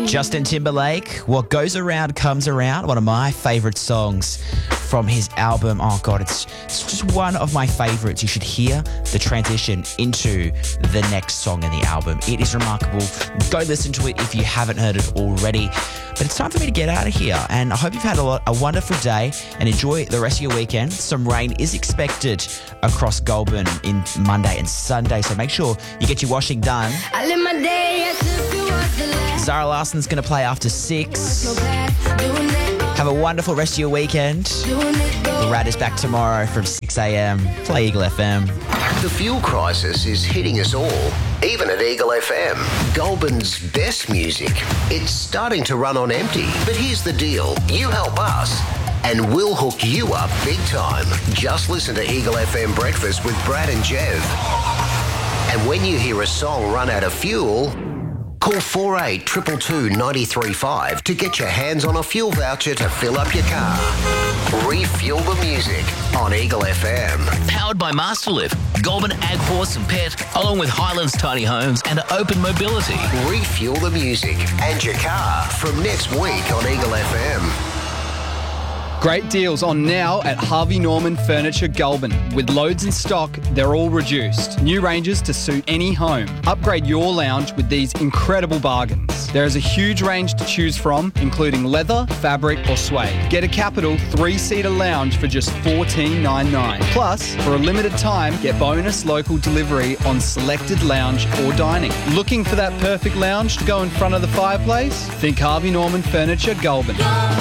Justin Timberlake, What Goes Around Comes Around, one of my favourite songs from his album. Oh, God, it's just one of my favourites. You should hear the transition into the next song in the album. It is remarkable. Go listen to it if you haven't heard it already. But it's time for me to get out of here, and I hope you've had a wonderful day and enjoy the rest of your weekend. Some rain is expected across Goulburn in Monday and Sunday, so make sure you get your washing done. I live my day as if it was the last. Zara Larson's going to play after 6. Have a wonderful rest of your weekend. The Rad is back tomorrow from 6 a.m. Play Eagle FM. The fuel crisis is hitting us all, even at Eagle FM. Goulburn's best music. It's starting to run on empty. But here's the deal. You help us and we'll hook you up big time. Just listen to Eagle FM Breakfast with Brad and Jev. And when you hear a song run out of fuel, call 4822 935 to get your hands on a fuel voucher to fill up your car. Refuel the music on Eagle FM. Powered by Masterlift, Goulburn Ag Horse and Pet, along with Highlands Tiny Homes and Open Mobility. Refuel the music and your car from next week on Eagle FM. Great deals on now at Harvey Norman Furniture Goulburn. With loads in stock, they're all reduced. New ranges to suit any home. Upgrade your lounge with these incredible bargains. There is a huge range to choose from, including leather, fabric or suede. Get a Capital 3-seater lounge for just $14.99. Plus, for a limited time, get bonus local delivery on selected lounge or dining. Looking for that perfect lounge to go in front of the fireplace? Think Harvey Norman Furniture Goulburn.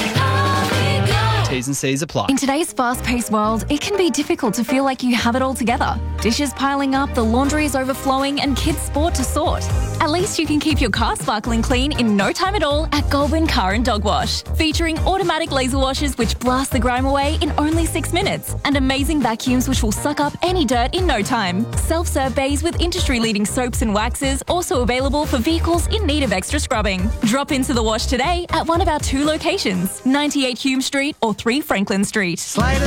T's and C's apply. In today's fast-paced world, it can be difficult to feel like you have it all together. Dishes piling up, the laundry is overflowing, and kids' sport to sort. At least you can keep your car sparkling clean in no time at all at Goulburn Car and Dog Wash. Featuring automatic laser washers which blast the grime away in only 6 minutes, and amazing vacuums which will suck up any dirt in no time. Self-serve bays with industry-leading soaps and waxes, also available for vehicles in need of extra scrubbing. Drop into the wash today at one of our 2 locations, 98 Hume Street or 3 Franklin Street. Slater